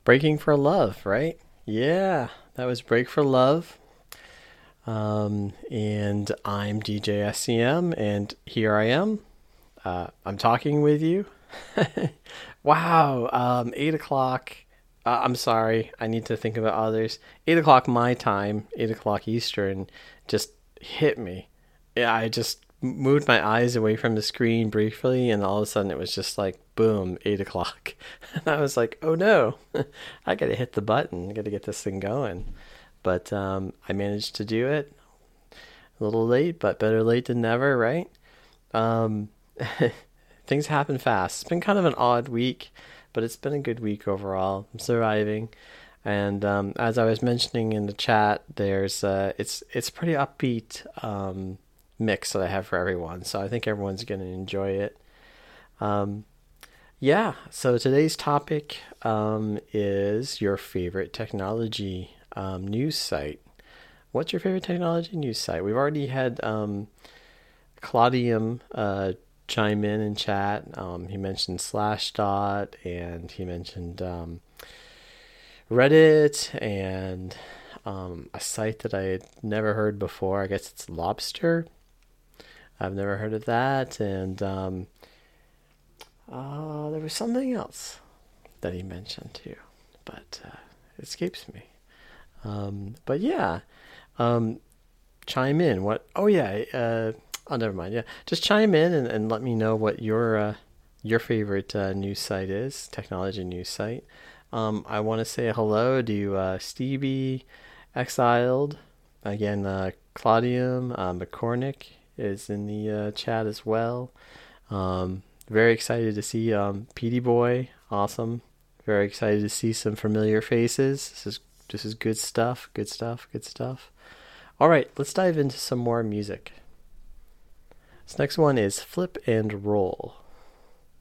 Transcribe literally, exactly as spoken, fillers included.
Breaking for Love, right? Yeah, that was Break for Love. Um, and I'm D J S C M, and here I am. Uh, I'm talking with you. Wow, um, eight o'clock. Uh, I'm sorry, I need to think about others. eight o'clock my time, eight o'clock Eastern, just hit me. Yeah, I just moved my eyes away from the screen briefly, and all of a sudden it was just like, boom, eight o'clock. And I was like, oh no, I gotta hit the button, I gotta get this thing going. But um, I managed to do it. A little late, but better late than never, right? Um, Things happen fast. It's been kind of an odd week, but it's been a good week overall. I'm surviving, and um, as I was mentioning in the chat, there's uh, it's it's pretty upbeat um, mix that I have for everyone. So I think everyone's gonna enjoy it. Um, yeah. So today's topic um, is your favorite technology um, news site. What's your favorite technology news site? We've already had um, Claudium uh, chime in in chat. Um, he mentioned Slashdot, and he mentioned um, Reddit, and um, a site that I had never heard before. I guess it's Lobster. I've never heard of that. And um, uh, there was something else that he mentioned too, but uh, it escapes me. Um, but yeah, um, chime in. What? Oh yeah. Uh, oh, never mind. Yeah, just chime in and, and let me know what your uh, your favorite uh, news site is, technology news site. Um, I want to say hello to uh, Stevie, Exiled, again, uh, Claudium, uh, McCormick is in the uh, chat as well. Um, very excited to see um, Petey Boy, awesome. Very excited to see some familiar faces. This is this is good stuff. Good stuff. Good stuff. All right, let's dive into some more music. This next one is Flip and Roll.